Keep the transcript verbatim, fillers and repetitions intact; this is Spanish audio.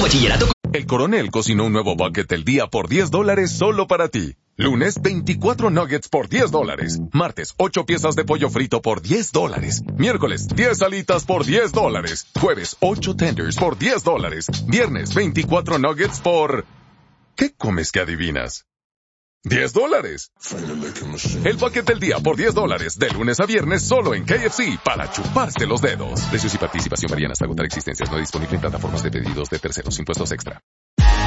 bachillerato. El Coronel cocinó un nuevo bucket del día por diez dólares solo para ti. Lunes, veinticuatro nuggets por diez dólares. Martes, ocho piezas de pollo frito por diez dólares. Miércoles, diez alitas por diez dólares. Jueves, ocho tenders por diez dólares. Viernes, veinticuatro nuggets por... ¿Qué comes que adivinas? ¡diez dólares! El bucket del día por diez dólares, de lunes a viernes, solo en K F C, para chuparse los dedos. Precios y participación varían hasta agotar existencias. No disponible en plataformas de pedidos de terceros. Impuestos extra.